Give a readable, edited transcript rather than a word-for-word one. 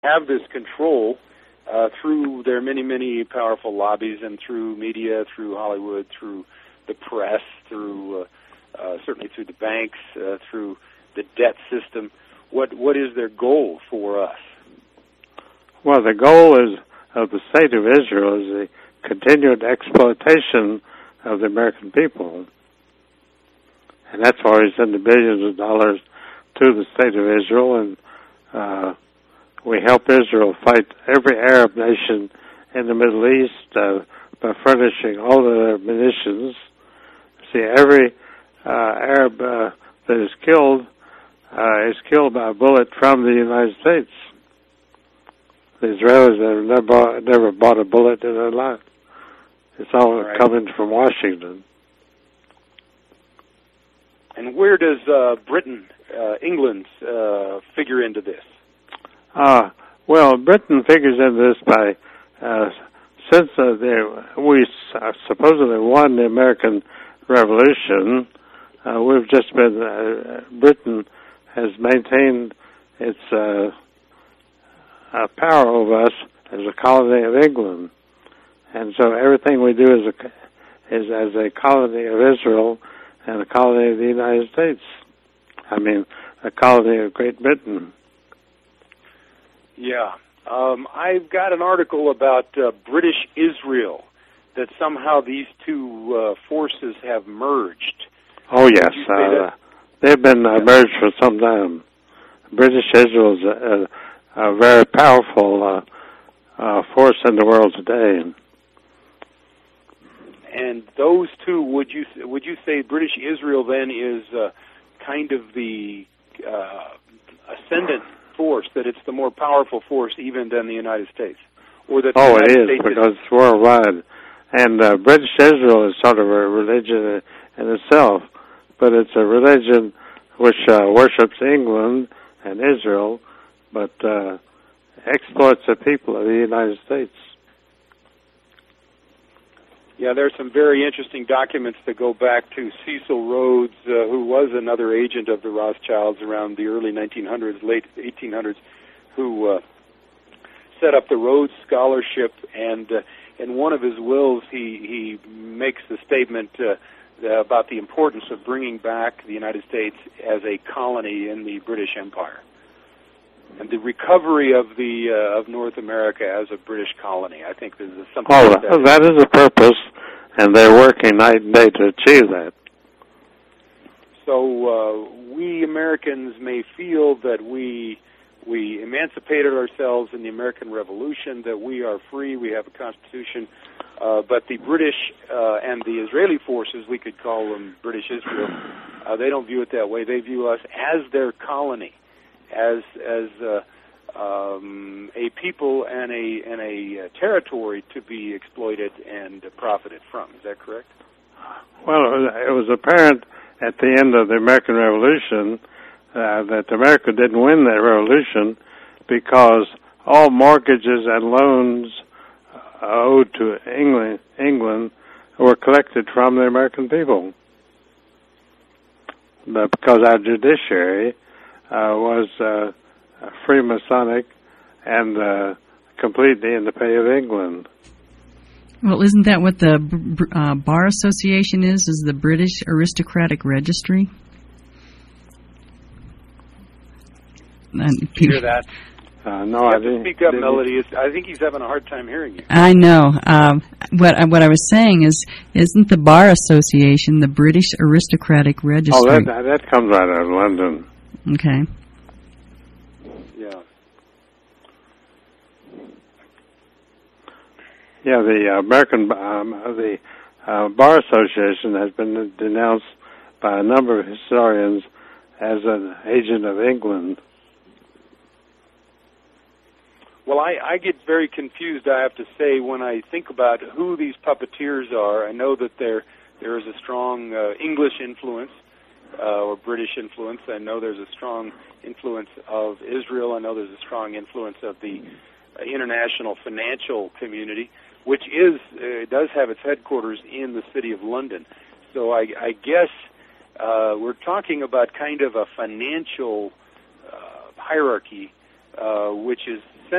have this control through their many, many powerful lobbies and through media, through Hollywood, through the press, through certainly through the banks, through the debt system. What is their goal for us? Well, the goal of the state of Israel is the continued exploitation of the American people. And that's why we send the billions of dollars to the state of Israel, and we help Israel fight every Arab nation in the Middle East by furnishing all of their munitions. See, every Arab that is killed by a bullet from the United States. The Israelis have never bought a bullet in their life. It's all coming from Washington. And where does Britain, England, figure into this? Well, Britain figures into this by since we supposedly won the American Revolution. We've just been Britain has maintained its power over us as a colony of England, and so everything we do is as a colony of Israel and a colony of the United States. I mean, a colony of Great Britain. Yeah. I've got an article about British Israel, that somehow these two forces have merged. Oh, yes. They've been merged for some time. British Israel is a very powerful force in the world today. And those two, would you say British Israel then is kind of the ascendant force, that it's the more powerful force even than the United States? Or that it is, because it's worldwide. And British Israel is sort of a religion in itself, but it's a religion which worships England and Israel, but exploits the people of the United States. Yeah, there's some very interesting documents that go back to Cecil Rhodes, who was another agent of the Rothschilds around the early 1900s, late 1800s, who set up the Rhodes Scholarship, and in one of his wills he makes the statement about the importance of bringing back the United States as a colony in the British Empire, and the recovery of of North America as a British colony. I think this is something. That is a purpose, and they're working night and day to achieve that. So we Americans may feel that we emancipated ourselves in the American Revolution, that we are free, we have a constitution, but the British and the Israeli forces, we could call them British Israel, they don't view it that way. They view us as their colony, as a people and a territory to be exploited and profited from. Is that correct? Well, it was apparent at the end of the American Revolution that America didn't win that revolution because all mortgages and loans owed to England were collected from the American people. But because our judiciary was Freemasonic and completely in the pay of England. Well, isn't that what the Bar Association is the British Aristocratic Registry? Did you hear that? No, I didn't. Speak up, Melody. I think he's having a hard time hearing you. I know. What I was saying is, isn't the Bar Association the British Aristocratic Registry? Oh, that comes out of London. Okay. Yeah, the American Bar Association has been denounced by a number of historians as an agent of England. Well, I get very confused, I have to say, when I think about who these puppeteers are. I know that there is a strong English influence or British influence. I know there's a strong influence of Israel. I know there's a strong influence of the international financial community, which does have its headquarters in the city of London. So I guess we're talking about kind of a financial hierarchy, which is